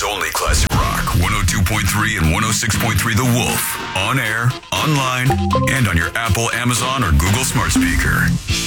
Oregon's only classic rock. 102.3 and 106.3 The Wolf. On air, online, and on your Apple, Amazon, or Google smart speaker.